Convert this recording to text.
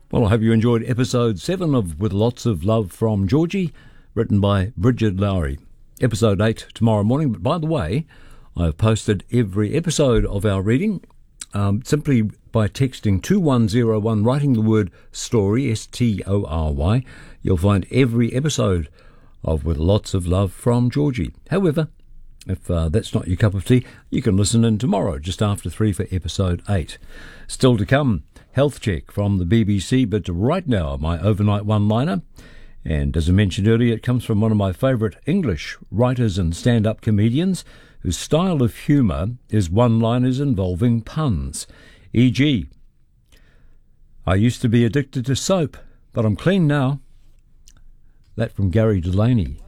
Well, I hope you enjoyed episode 7 of With Lots of Love from Georgie, written by Bridget Lowry. Episode 8 tomorrow morning. But by the way, I've posted every episode of our reading simply by texting 2101, writing the word story, S-T-O-R-Y. You'll find every episode of With Lots of Love from Georgie. However, if that's not your cup of tea, you can listen in tomorrow, just after 3 for episode 8. Still to come, health check from the BBC, but right now, my overnight one-liner. And as I mentioned earlier, it comes from one of my favourite English writers and stand-up comedians whose style of humour is one-liners involving puns. E.g., I used to be addicted to soap, but I'm clean now. That from Gary Delaney.